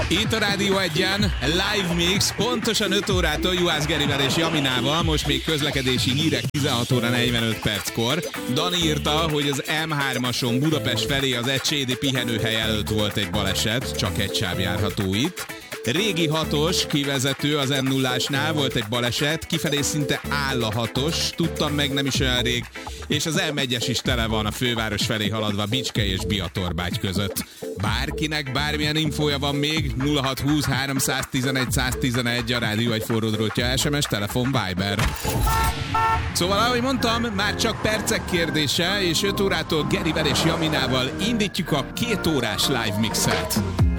Itt a Rádió 1-en Live Mix, pontosan 5 órától Juhász Gerivel és Jaminával, most még közlekedési hírek 16 óra 45 perckor. Dani írta, hogy az M3-ason Budapest felé az Ecsedi pihenőhely előtt volt egy baleset, csak egy sáv járható itt. Régi 6-os kivezető az M0-ásnál volt egy baleset, kifelé szinte áll a 6-os, tudtam meg nem is olyan rég, és az M1-es is tele van a főváros felé haladva Bicske és Biatorbágy között. Bárkinek bármilyen infója van még, 0620 311 111 a Rádió egy forró drótja, SMS, telefon, Viber. Szóval, ahogy mondtam, már csak percek kérdése, és 5 órától Gerivel és Jaminával indítjuk a 2 órás live mixet.